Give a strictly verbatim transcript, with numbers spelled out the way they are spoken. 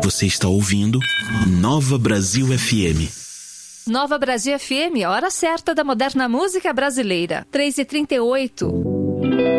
Você está ouvindo Nova Brasil F M. Nova Brasil F M, hora certa da moderna música brasileira. três e trinta e oito.